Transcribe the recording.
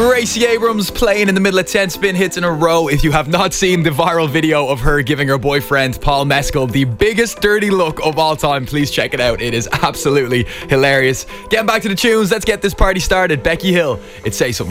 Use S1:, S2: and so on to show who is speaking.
S1: Gracie Abrams playing in the middle of 10 spin hits in a row. If you have not seen the viral video of her giving her boyfriend Paul Mescal the biggest dirty look of all time, please check it out. It is absolutely hilarious. Getting back to the tunes, let's get this party started. Becky Hill, it's Say Something.